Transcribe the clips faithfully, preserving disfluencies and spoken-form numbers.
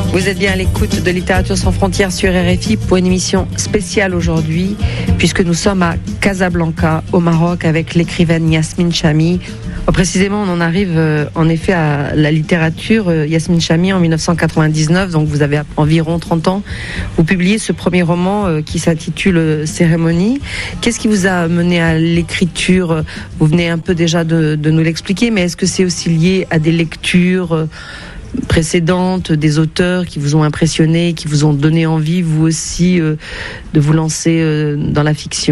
Vous êtes bien à l'écoute de Littérature sans frontières sur R F I pour une émission spéciale aujourd'hui, puisque nous sommes à Casablanca, au Maroc, avec l'écrivaine Yasmine Chamy. Précisément, on en arrive euh, en effet à la littérature. Euh, Yasmine Chamy, en dix-neuf cent quatre-vingt-dix-neuf, donc vous avez environ trente ans, vous publiez ce premier roman euh, qui s'intitule Cérémonie. Qu'est-ce qui vous a mené à l'écriture ? Vous venez un peu déjà de, de nous l'expliquer, mais est-ce que c'est aussi lié à des lectures euh, précédentes, des auteurs qui vous ont impressionné, qui vous ont donné envie, vous aussi, euh, de vous lancer euh, dans la fiction ?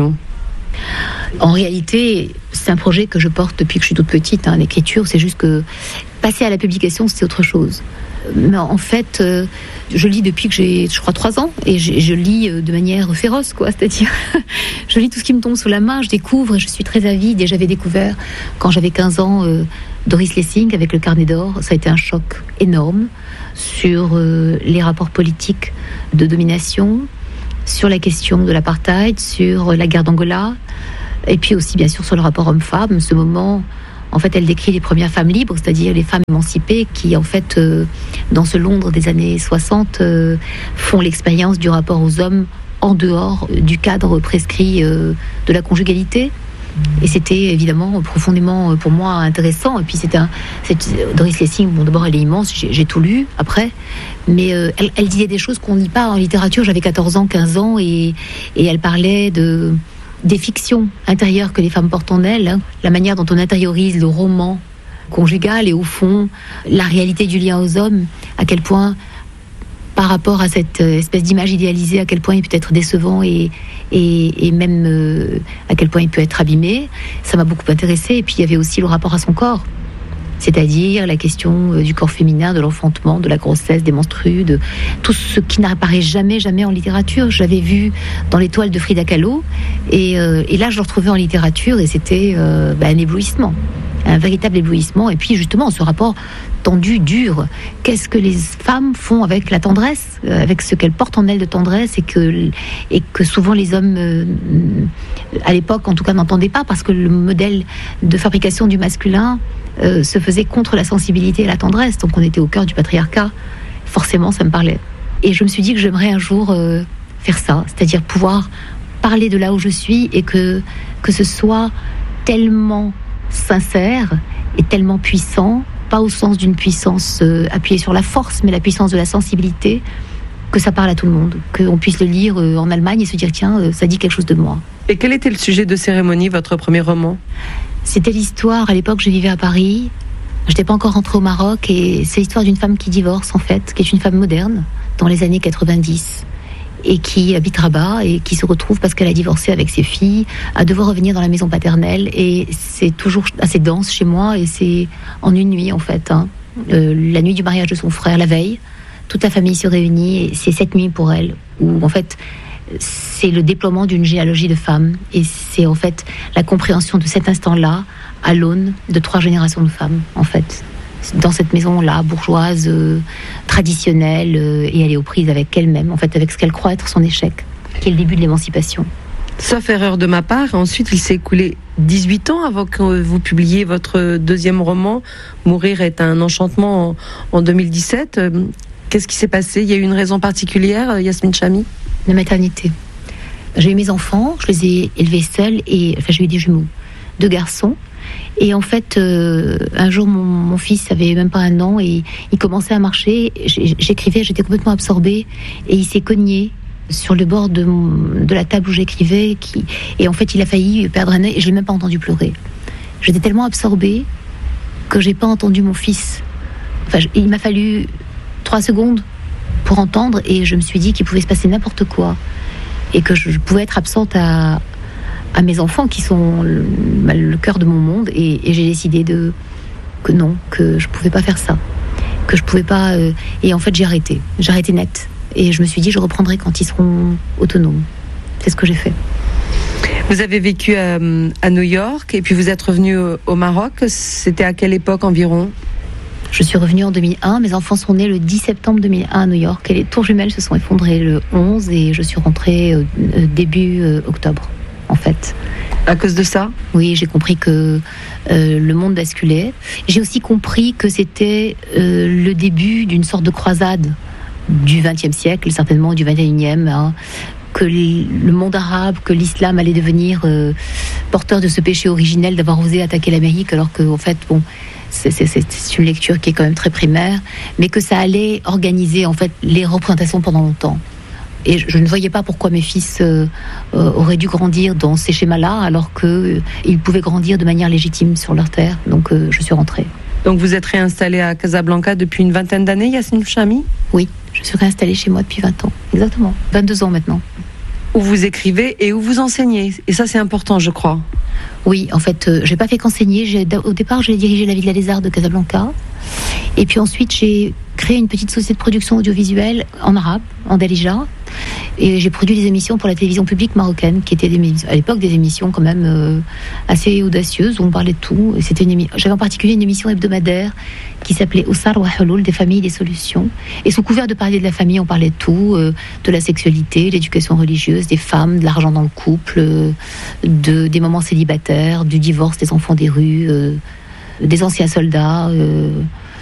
En réalité, c'est un projet que je porte depuis que je suis toute petite, hein, l'écriture. C'est juste que passer à la publication, c'est autre chose. Mais en fait, euh, je lis depuis que j'ai, je crois, trois ans, et je, je lis de manière féroce, quoi. C'est-à-dire, je lis tout ce qui me tombe sous la main, je découvre, et je suis très avide. Et j'avais découvert, quand j'avais quinze ans, euh, Doris Lessing avec Le Carnet d'or. Ça a été un choc énorme sur euh, les rapports politiques de domination, sur la question de l'apartheid, sur la guerre d'Angola, et puis aussi bien sûr sur le rapport homme-femme. Ce moment, en fait, elle décrit les premières femmes libres, c'est-à-dire les femmes émancipées qui, en fait, euh, dans ce Londres des années soixante, euh, font l'expérience du rapport aux hommes en dehors du cadre prescrit euh, de la conjugalité. Et c'était évidemment profondément pour moi intéressant. Et puis c'était un, c'est, Doris Lessing, bon d'abord elle est immense, j'ai, j'ai tout lu après, mais euh, elle, elle disait des choses qu'on ne lit pas en littérature. J'avais quatorze ans, quinze ans, et, et elle parlait de, des fictions intérieures que les femmes portent en elles, hein, la manière dont on intériorise le roman conjugal et au fond la réalité du lien aux hommes, à quel point par rapport à cette espèce d'image idéalisée, à quel point il peut être décevant et, et, et même euh, à quel point il peut être abîmé. Ça m'a beaucoup intéressée. Et puis il y avait aussi le rapport à son corps, c'est-à-dire la question euh, du corps féminin, de l'enfantement, de la grossesse, des menstrues, de tout ce qui n'apparaît jamais, jamais en littérature. Je l'avais vu dans les toiles de Frida Kahlo, et, euh, et là je le retrouvais en littérature, et c'était euh, bah, un éblouissement, un véritable éblouissement. Et puis justement ce rapport tendu, dur. Qu'est-ce que les femmes font avec la tendresse, avec ce qu'elles portent en elles de tendresse, et que, et que souvent les hommes, euh, à l'époque en tout cas, n'entendaient pas, parce que le modèle de fabrication du masculin euh, se faisait contre la sensibilité et la tendresse. Donc on était au cœur du patriarcat. Forcément, ça me parlait. Et je me suis dit que j'aimerais un jour euh, faire ça, c'est-à-dire pouvoir parler de là où je suis, et que, que ce soit tellement sincère et tellement puissant, pas au sens d'une puissance euh, appuyée sur la force, mais la puissance de la sensibilité, que ça parle à tout le monde, qu'on puisse le lire euh, en Allemagne et se dire tiens, euh, ça dit quelque chose de moi. Et quel était le sujet de Cérémonie, votre premier roman ? C'était l'histoire, à l'époque je vivais à Paris, je n'étais pas encore rentrée au Maroc, et c'est l'histoire d'une femme qui divorce en fait, qui est une femme moderne, dans les années quatre-vingt-dix, et qui habite Rabat, et qui se retrouve, parce qu'elle a divorcé avec ses filles, à devoir revenir dans la maison paternelle. Et c'est toujours assez dense chez moi, et c'est en une nuit en fait, hein. euh, la nuit du mariage de son frère, la veille, toute la famille se réunit, et c'est cette nuit pour elle où en fait c'est le déploiement d'une généalogie de femmes, et c'est en fait la compréhension de cet instant-là à l'aune de trois générations de femmes en fait, dans cette maison-là, bourgeoise, euh, traditionnelle, euh, et elle est aux prises avec elle-même, en fait, avec ce qu'elle croit être son échec, qui est le début de l'émancipation. Sauf erreur de ma part, ensuite il s'est écoulé dix-huit ans avant que vous publiiez votre deuxième roman, Mourir est un enchantement, en, en deux mille dix-sept. Qu'est-ce qui s'est passé ? Il y a eu une raison particulière, Yasmine Chamy ? La maternité. J'ai eu mes enfants, je les ai élevés seuls, et enfin j'ai eu des jumeaux, deux garçons. Et en fait, euh, un jour, mon, mon fils avait même pas un an, et il commençait à marcher. J'écrivais, j'étais complètement absorbée, et il s'est cogné sur le bord de, mon, de la table où j'écrivais, qui, et en fait, il a failli perdre un œil, et je l'ai même pas entendu pleurer. J'étais tellement absorbée que j'ai pas entendu mon fils. Enfin, il m'a fallu trois secondes pour entendre, et je me suis dit qu'il pouvait se passer n'importe quoi, et que je pouvais être absente à à mes enfants qui sont le, le cœur de mon monde, et, et j'ai décidé de que non, que je pouvais pas faire ça, que je pouvais pas euh, et en fait j'ai arrêté, j'ai arrêté net, et je me suis dit je reprendrai quand ils seront autonomes. C'est ce que j'ai fait. Vous avez vécu à, à New York, et puis vous êtes revenu au, au Maroc. C'était à quelle époque environ ? Je suis revenue en deux mille un, mes enfants sont nés le dix septembre deux mille un à New York, et les tours jumelles se sont effondrées le onze, et je suis rentrée euh, début euh, octobre. En fait. À cause de ça ? Oui, j'ai compris que euh, le monde basculait. J'ai aussi compris que c'était euh, le début d'une sorte de croisade du vingtième siècle, certainement du vingt et unième, hein, que le monde arabe, que l'islam allait devenir euh, porteur de ce péché originel d'avoir osé attaquer l'Amérique, alors qu'en fait, bon, c'est, c'est, c'est une lecture qui est quand même très primaire, mais que ça allait organiser en fait les représentations pendant longtemps. Et je ne voyais pas pourquoi mes fils euh, euh, auraient dû grandir dans ces schémas-là, alors qu'ils euh, pouvaient grandir de manière légitime sur leur terre. Donc euh, je suis rentrée. Donc vous êtes réinstallée à Casablanca depuis une vingtaine d'années, Yasmine Chamy ? Oui, je suis réinstallée chez moi depuis vingt ans, exactement, vingt-deux ans maintenant. Où vous écrivez et où vous enseignez. Et ça, c'est important, je crois. Oui, en fait, euh, j'ai pas fait qu'enseigner. J'ai, au départ, j'ai dirigé la Villa des Arts de Casablanca. Et puis ensuite, j'ai créé une petite société de production audiovisuelle en arabe, en Dalija. Et j'ai produit des émissions pour la télévision publique marocaine, qui étaient des, à l'époque des émissions quand même euh, assez audacieuses, où on parlait de tout. Et c'était une émi- J'avais en particulier une émission hebdomadaire qui s'appelait Oussar wa Hulul, des familles, des solutions. Et sous couvert de parler de la famille, on parlait de tout, euh, de la sexualité, l'éducation religieuse, des femmes, de l'argent dans le couple, euh, de, des moments célibataires, du divorce des enfants des rues, euh, des anciens soldats, euh,